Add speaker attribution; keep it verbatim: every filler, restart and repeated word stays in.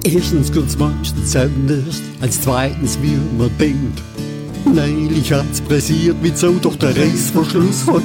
Speaker 1: Erstens kommt's meistens anders, als zweitens, wie man denkt. Neulich hat's pressiert mit so durch den Reißverschluss von